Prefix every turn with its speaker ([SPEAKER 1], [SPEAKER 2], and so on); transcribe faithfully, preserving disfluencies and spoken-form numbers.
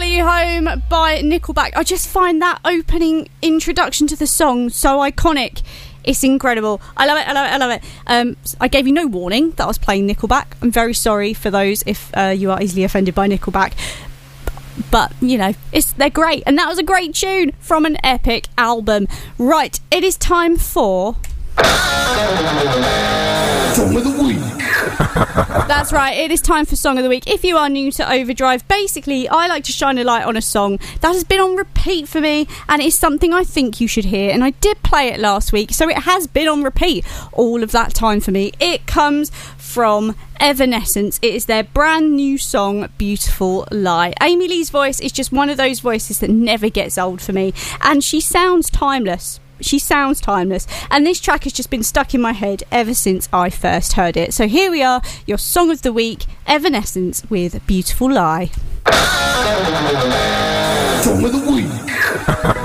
[SPEAKER 1] Follow You Home by Nickelback. I just find that opening introduction to the song so iconic. It's incredible. I love it, I love it, I love it. Um, I gave you no warning that I was playing Nickelback. I'm very sorry for those if uh, you are easily offended by Nickelback. But, you know, it's they're great. And that was a great tune from an epic album. Right, it is time for...
[SPEAKER 2] Song of the Week.
[SPEAKER 1] That's right, it is time for Song of the Week. If you are new to Overdrive, basically I like to shine a light on a song that has been on repeat for me, and it's something I think you should hear. And I did play it last week, so it has been on repeat all of that time for me. It comes from Evanescence. It is their brand new song, Beautiful Lie. Amy Lee's voice is just one of those voices that never gets old for me, and she sounds timeless. She sounds timeless, and this track has just been stuck in my head ever since I first heard it. So here we are, your Song of the Week, Evanescence with Beautiful Lie.
[SPEAKER 2] Song of the Week.